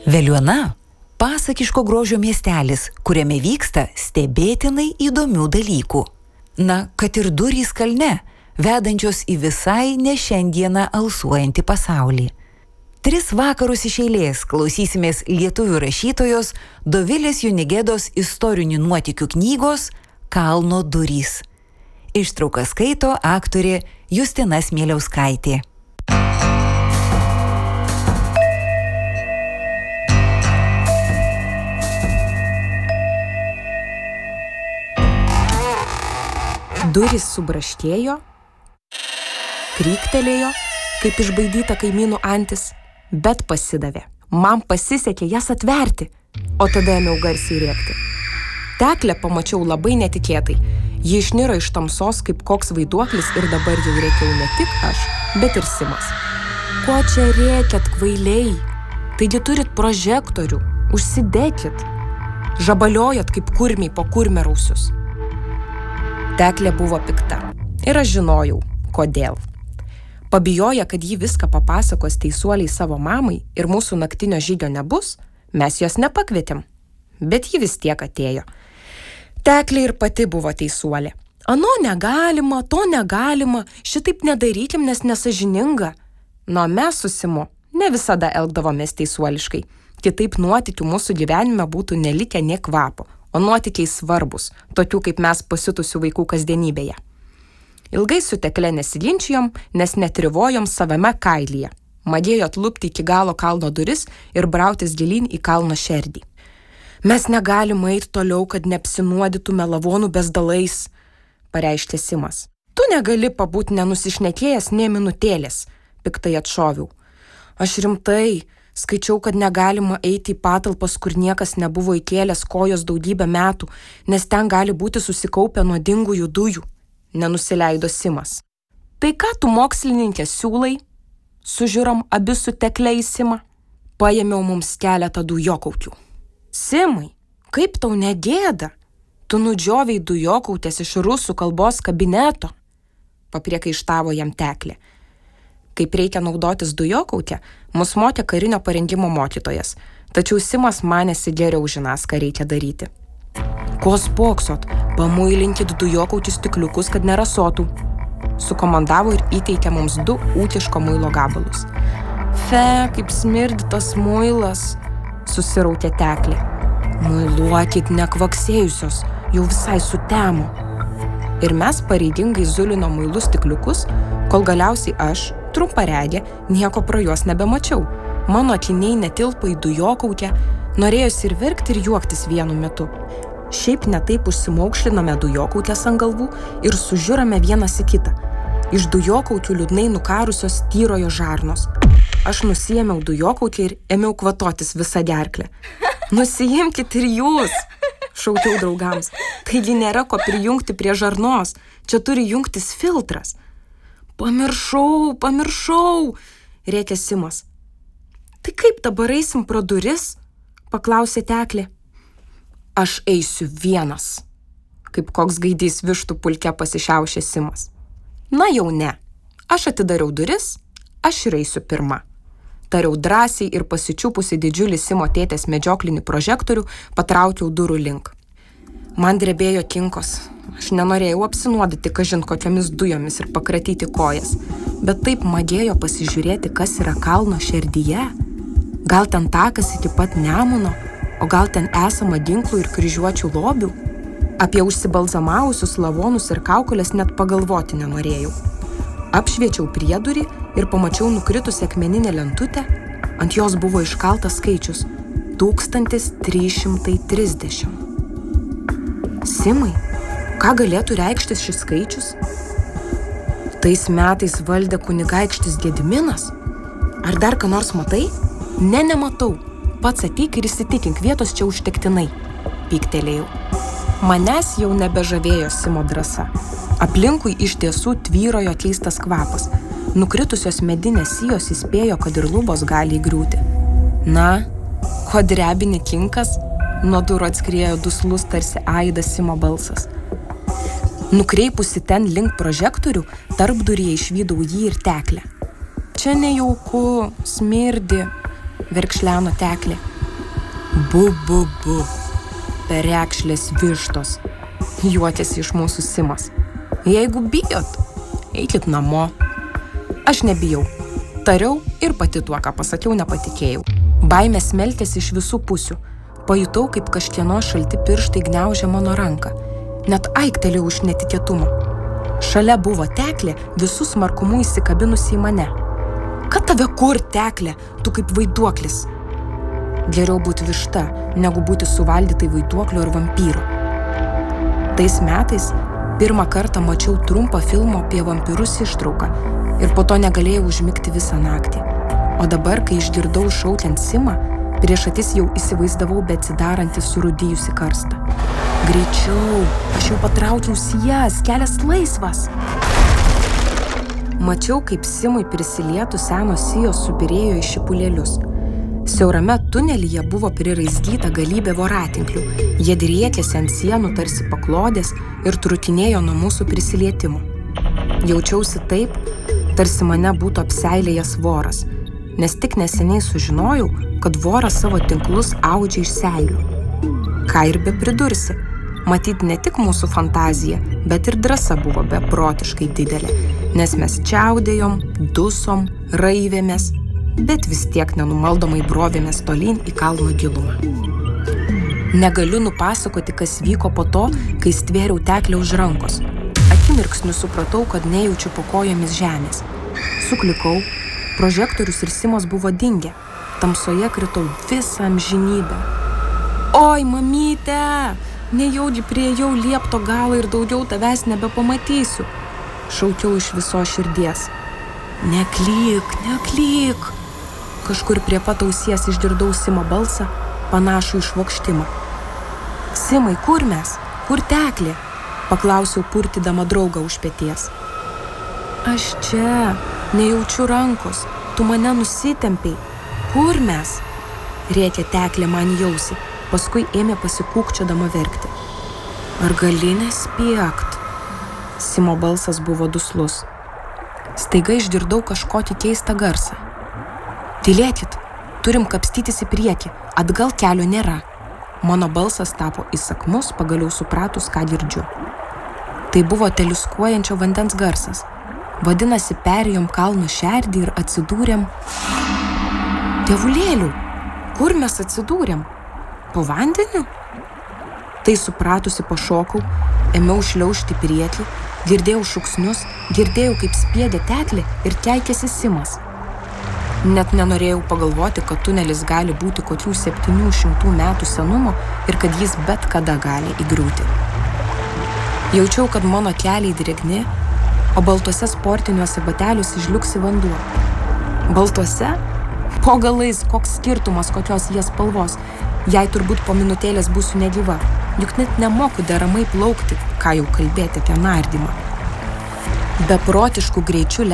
Veliuona – pasakiško grožio miestelis, kuriame vyksta stebėtinai įdomių dalykų. Na, kad ir durys kalne, vedančios į visai ne šiandieną alsuojantį pasaulį. 3 vakarus iš eilės klausysimės lietuvių rašytojos Dovilės Junigedos istorinių nuotykių knygos Kalno durys. Ištrauką skaito aktorė Justina Smieliauskaitė. Durys subraškėjo, kryktelėjo, kaip išbaidyta kaimynų antis, bet pasidavė. Man pasisekė jas atverti, o tada ėmiau garsiai rėkti. Teklę pamačiau labai netikėtai. Ji išniro iš tamsos kaip koks vaiduoklis ir dabar jau rėkiau ne tik aš, bet ir Simas. Ko čia rėkiat, kvailiai? Taigi turit prožektorių, užsidekit. Žabaliojat kaip kurmiai po kurmiarausius. Teklė buvo pikta. Ir aš žinojau, kodėl. Pabijoję, kad ji viską papasakos teisuoliai savo mamai ir mūsų naktinio žygio nebus, mes jos nepakvietėm. Bet ji vis tiek atėjo. Teklė ir pati buvo teisuolė. Ano negalima, to negalima, šitaip nedarykim, nes nesažininga. Nu, mes su Simu ne visada elgdavomės teisuoliškai. Kitaip nuotykių mūsų gyvenime būtų nelikę nė kvapo, o nuotykiai svarbus, tokių kaip mes pasitusių vaikų kasdienybėje. Ilgai su Tekle nesiginčijom, nes netrivojom savame kailyje. Madėjo atlupti iki galo kalno duris ir brautis gilyn į kalno šerdį. Mes negalim eiti toliau, kad neapsinuodytume lavonų bezdalais, pareiškė Simas. Tu negali pabūti nenusišnekėjęs nė minutėlės, piktai atšoviau. Aš rimtai skaičiau, kad negalima eiti į patalpas, kur niekas nebuvo įkėlęs kojos daugybę metų, nes ten gali būti susikaupę nuodingųjų dujų, nenusileido Simas. Tai ką tu mokslininkė siūlai? Sužiūrom abi su Tekle į Simą. Paėmiau mums keletą dujokaukių. Simai, kaip tau negėda? Tu nudžioviai dujokautės iš rusų kalbos kabineto, papriekaištavo jam Teklė. Kaip reikia naudotis dujokautę, mus mokė karinio parengimo mokytojas, tačiau Simas manėsi geriau žinąs, ką reikia daryti. Ko spoksot, pamuilinkit dujokaučių stikliukus, kad nerasotų, sukomandavo ir įteikė mums 2 ūkiško muilo gabalus. Fe, kaip smirdi tas muilas, susiraukė Teklė. Muiluokit nekvaksėjusios, jau visai sutemo. Ir mes pareigingai zulino muilų stikliukus, kol galiausiai aš, trumparegė, nieko pro juos nebemačiau. Mano akiniai netilpo į dujokautę, norėjosi ir verkti ir juoktis vienu metu. Šiaip netaip užsimaukšlinome dujokautės ant galvų ir sužiūrame vienas į kitą. Iš dujokaučių liūdnai nukarusios tyrojo žarnos. Aš nusiėmiau dujokautę ir ėmiau kvatotis visą gerklę. Nusiimkit ir jūs, šaukiau draugams. Taigi nėra ko prijungti prie žarnos, čia turi jungtis filtras. Pamiršau, rėkė Simas. Tai kaip dabar eisim pro duris? Paklausė Teklė. Aš eisiu vienas, kaip koks gaidys vištų pulke pasišiaušė Simas. Na jau ne, aš atidariau duris, aš ir eisiu pirma. Tariau drąsiai ir pasičiupusi didžiulį Simo tėtės medžioklinį prožektorių, patraukiau durų link. Man drebėjo kinkos. Aš nenorėjau apsinuodyti kažin kokiamis dujomis ir pakratyti kojas, bet taip magėjo pasižiūrėti, kas yra kalno šerdyje. Gal ten takas iki pat Nemuno, o gal ten esama ginklų ir kryžiuočių lobių? Apie užsibalzamavusius lavonus ir kaukolės net pagalvoti nenorėjau. Apšviečiau priedurį ir pamačiau nukritusią akmeninę lentutę, ant jos buvo iškaltas skaičius 1330. Simai, ką galėtų reikštis šis skaičius? Tais metais valdė kunigaikštis Gediminas? Ar dar ką nors matai? Ne, nematau. Pats ateik ir įsitikink, vietos čia užtektinai, pyktelėjau. Manęs jau nebežavėjo Simo drąsa. Aplinkui iš tiesų tvyrojo keistas kvapas. Nukritusios medinės sijos įspėjo, kad ir lubos gali įgriūti. Na, ko drebini kinkas? Nuo durų atskriejo duslus tarsi aidas Simo balsas. Nukreipusi ten link prožektorių, tarpduryje išvydau jį ir Teklę. Čia nejauku, smirdi, verkšleno teklė. Bu, bu, bu. Perekšlės vištos. Juokėsi iš mūsų Simas. Jeigu bijot, eikit namo. Aš nebijau. Tariau ir pati tuo, ką pasakiau, nepatikėjau. Baimė smeltėsi iš visų pusių. Pajutau, kaip kažkieno šalti pirštai gniaužė mano ranką. Net aiktelėjau iš netikėtumo. Šalia buvo teklė, visų smarkumu įsikabinusi į mane. Kad tave kur, teklė, tu kaip vaiduoklis? Geriau būti višta, negu būti suvaldytai vaiduoklio ir vampyro. Tais metais pirmą kartą mačiau trumpą filmo apie vampyrus ištrauką ir po to negalėjau užmigti visą naktį. O dabar, kai išgirdau šaukiant Simą, prieš akis jau įsivaizdavau beatsidarantį surūdijusi karstą. Greičiau, aš jau patraukiau sijas, kelias laisvas. Mačiau, kaip Simui prisilietų senos sijos subyrėjo į šipulėlius. Siaurame tunelyje buvo priraizgyta galybė voratinklių. Jie driekėsi ant sienų tarsi paklodės ir trutinėjo nuo mūsų prisilietimų. Jaučiausi taip, tarsi mane būtų apseilėjęs voras, nes tik neseniai sužinojau, kad voras savo tinklus audžia iš seilių. Ką ir be pridursi, matyt ne tik mūsų fantazija, bet ir drąsa buvo beprotiškai didelė, nes mes čiaudėjom, dusom, raivėmės, bet vis tiek nenumaldomai brovėmės tolyn į kalno gilumą. Negaliu nupasakoti, kas vyko po to, kai stvėriau teklę už rankos. Akimirksniu supratau, kad nejaučiu po kojomis žemės. Suklikau, prožektorius ir Simas buvo dingę. Tamsoje kritau visą amžinybę. Oi, mamyte, nejaugi priėjau liepto galą ir daugiau tavęs nebepamatysiu. Šaukiau iš visos širdies. Neklyk, neklyk. Kažkur prie pat ausies išgirdau Simo balsą, panašų į švokštimą. Simai, kur mes? Kur teklė? Paklausiau purtydama draugą už peties. Aš čia, nejaučiu rankos, tu mane nusitempei. Kur mes? Rėkė teklė man į ausį, paskui ėmė pasikūkčiodama verkti. Ar gali nespiegt? Simo balsas buvo duslus. Staiga išgirdau kažkokį keistą garsą. Tylėkit, turim kapstytis į priekį, atgal kelio nėra. Mano balsas tapo įsakmus, pagaliau supratus, ką girdžiu. Tai buvo teliuskuojančio vandens garsas. Vadinasi, perėjom kalno šerdį ir atsidūrėm... Dievulėlių, kur mes atsidūrėm? Po vandeniu? Tai supratusi pašokau, ėmiau šliaužti priekį, girdėjau šūksnius, girdėjau, kaip spiedė teklė ir keikėsi Simas. Net nenorėjau pagalvoti, kad tunelis gali būti kokių 700 metų senumo ir kad jis bet kada gali įgriūti. Jaučiau, kad mano keliai drėgni, o baltuose sportiniuose bateliuose žliugsi vanduo. Baltuose? Po galais, koks skirtumas, kokios jie spalvos. Jei turbūt po minutėlės būsiu negyva, juk net nemoku deramai plaukti, ką jau kalbėti apie nardymą. Beprotiškų greičių